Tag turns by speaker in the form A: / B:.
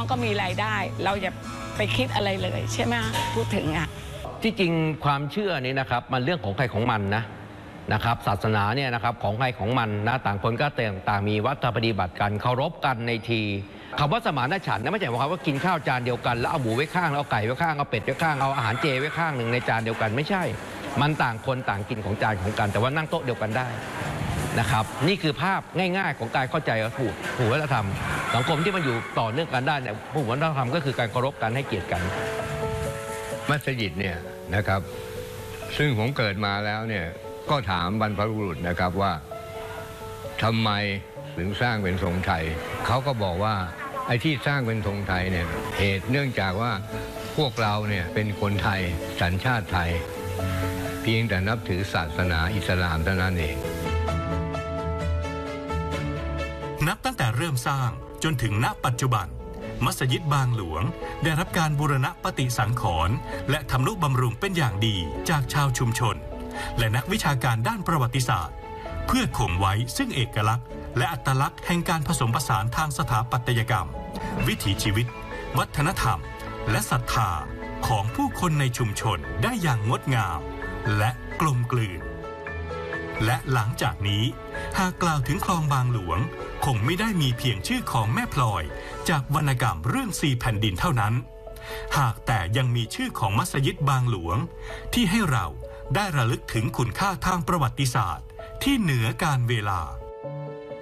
A: องก็มีรายได้ เราอย่าไปคิดอะไรเลยใช่ไหมพูดถึงอ่ะ
B: ที่จริงความเชื่อนี่นะครับมันเรื่องของใครของมันนะครับศาสนาเนี่ยนะครับของใครของมันนะต่างคนก็ต่างมีวัฒนปฏิบัติกันเคารพกันในทีคำว่าสมานฉันท์นะไม่ใช่ว่ากินข้าวจานเดียวกันแล้วเอาหมูไว้ข้างแล้วเอาไก่ไว้ข้างเอาเป็ดไว้ข้างเอาอาหารเจไว้ข้างหนึ่งในจานเดียวกันไม่ใช่มันต่างคนต่างกินของจานของกันแต่ว่านั่งโต๊ะเดียวกันได้นะครับนี่คือภาพง่ายๆของการเข้าใจผูกวัฒนธรรมสังคมที่มันอยู่ต่อเนื่องกันได้เนี่ยผูกวัฒนธรรมก็คือการเคารพกันให้เกียรติกัน
C: มัสยิดเนี่ยนะครับซึ่งผมเกิดมาแล้วเนี่ยก็ถามบรรพบุรุษนะครับว่าทำไมถึงสร้างเป็นธงไทยเขาก็บอกว่าไอ้ที่สร้างเป็นธงไทยเนี่ยเหตุเนื่องจากว่าพวกเราเนี่ยเป็นคนไทยสัญชาติไทยเพียงแต่นับถือศาสนาอิสลามเท่านั้นเอง
D: นับตั้งแต่เริ่มสร้างจนถึงณปัจจุบันมัสยิดบางหลวงได้รับการบูรณะปฏิสังขรณ์และทำนุบำรุงเป็นอย่างดีจากชาวชุมชนและนักวิชาการด้านประวัติศาสตร์เพื่อคงไว้ซึ่งเอกลักษณ์และอัตลักษณ์แห่งการผสมผสานทางสถาปัตยกรรมวิถีชีวิตวัฒนธรรมและศรัทธาของผู้คนในชุมชนได้อย่างงดงามและกลมกลืนและหลังจากนี้หากกล่าวถึงคลองบางหลวงคงไม่ได้มีเพียงชื่อของแม่พลอยจากวรรณกรรมเรื่อง4แผ่นดินเท่านั้นหากแต่ยังมีชื่อของมัสยิดบางหลวงที่ให้เราได้ระลึกถึงคุณค่าทางประวัติศาสตร์ที่เหนือการเวลา